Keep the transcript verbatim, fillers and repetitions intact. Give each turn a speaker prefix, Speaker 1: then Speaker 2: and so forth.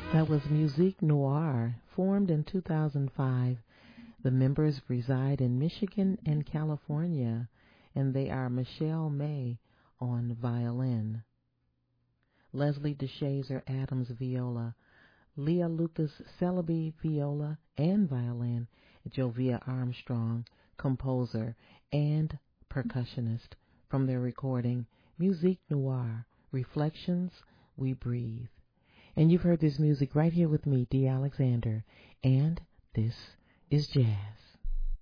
Speaker 1: That was Musique Noire, formed in two thousand five. The members reside in Michigan and California, and they are Michelle May on violin, Leslie DeShazer Adams viola, Leah Lucas Celebi viola and violin, Jovia Armstrong, composer and percussionist, from their recording Musique Noire, Reflections We Breathe. And you've heard this music right here with me, Dee Alexander, and this is jazz.